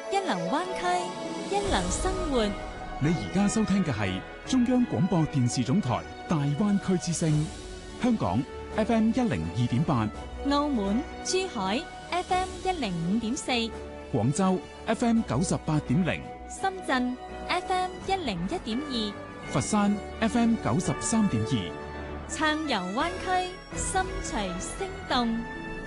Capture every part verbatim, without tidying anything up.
一流灣區，一流生活。 你而家收聽嘅係中央廣播電視總台大灣區之聲，香港 F M 一零二點八， 澳門、珠海 F M 一零五點四， 廣州 F M 九十八點零， 深圳 F M 一零一點二， 佛山 F M 九十三點二， 暢遊灣區，心隨聲動。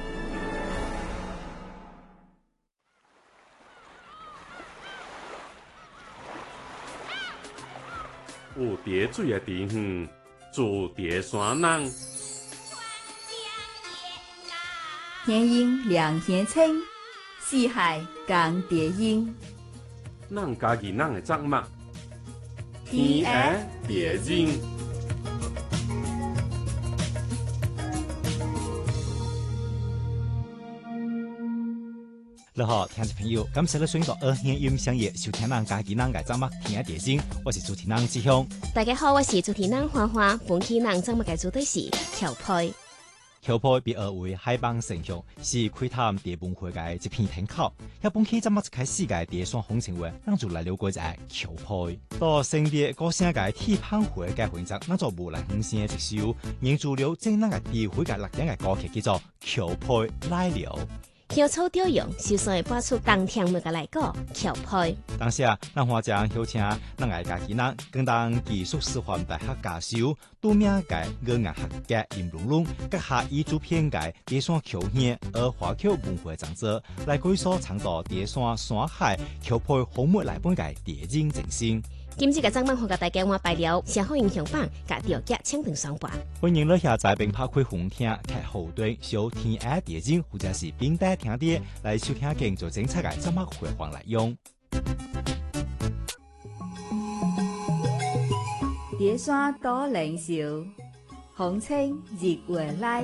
有蝶水的地方，住蝶山人。 天鹰两天青，四海共蝶音。 咱家己咱的作物，天涯蝶音。 你好，聽眾朋友，感謝你選擇二天音相約收聽咱家己咱嘅節目《天涯蝶音》，我是主持人志雄。 大家好，我是主持人花花。本期咱節目嘅主題是裘配。 裘配被譽為海邦神曲，是開探蝶文化嘅一片天口。一本期節目一開始嘅蝶山風情話，咱就來了解一下裘配。到成蝶歌聲嘅鐵棒會嘅環節，咱就無來哼聲一首，凝住了正咱嘅蝶會嘅樂典嘅歌曲，叫做裘配來了。 裘草調用，首先會播出當聽物嘅來歌裘配。 當時啊，咱花將邀請咱嘅家己人，更當技術師範大學教授，拄名嘅語言學家林龍龍，閣下以主編嘅蝶山裘縣而華僑文化長者，來舉所倡導蝶山山海裘配風物來本嘅蝶音精神。 今次嘅節目會甲大家話白了社會影響榜，甲調節清平上榜。 歡迎你下載並拍開紅聽，睇後端小天涯蝶音，或者是並帶聽啲來收聽更多精彩嘅節目回放來用。 蝶山多靈秀，風清日月來。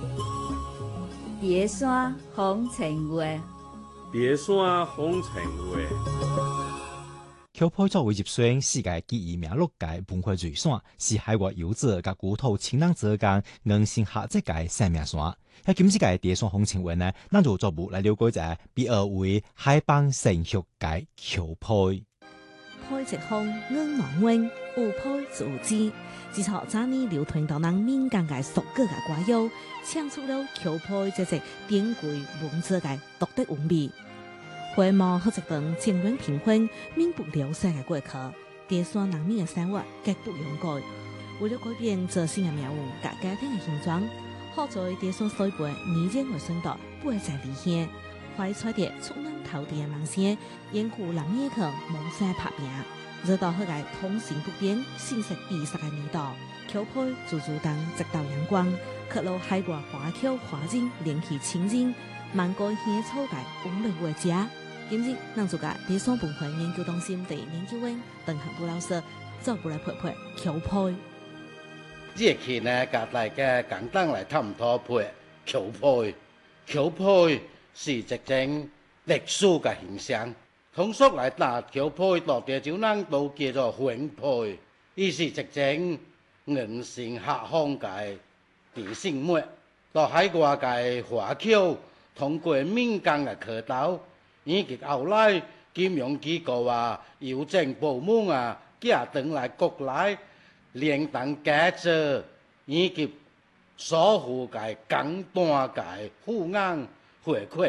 蝶山風情話， 蝶山風情話。 裘配作為入選世界記憶名錄嘅文化遺產，是海外遊者甲古土親人之間硬性合作嘅生命線。喺今次嘅蝶山風情話呢，咱就逐步來了解一下被譽為海邦神曲嘅裘配。 配直風硬朗溫，有配自知，自從早年流傳到咱民間嘅俗歌嘅歌謠，唱出了裘配這隻典貴文字嘅獨特韻味。回望好一段情緣平分、民不聊生嘅過去，蝶山人民嘅生活極不容易。為了改變自身嘅命運、甲家庭嘅形狀，好在蝶山水培年間為順道，不會再離鄉，懷揣着出人頭地嘅夢想，沿護南面坑夢想拍拼。直到後來通行不便、信息閉塞嘅年代，裘配逐逐當直到陽光，刻錄海外華僑華人聯繫親人，萬個獻草界五類為家。今日，咱就甲蝶山文化研究中心第研究員鄧行武老師做過來配配裘配。 這期呢，甲大家簡單來探討配裘配。裘配是一種歷史嘅現象，通俗來打裘配到地州人都叫做分配，伊是一種硬性下放嘅蝶性物，到海外嘅華僑通過民間嘅渠道。以及後來金融機構啊、郵政部門啊，寄轉來國內聯動家族，以及所有嘅簡單嘅富翁回饋。